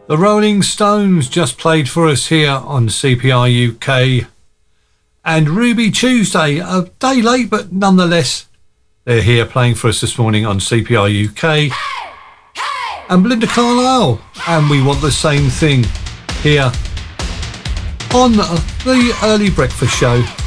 The Rolling Stones just played for us here on CPR UK. And Ruby Tuesday, a day late, but nonetheless, they're here playing for us this morning on CPR UK. And Belinda Carlisle, and We Want the Same Thing, here on the Early Breakfast Show.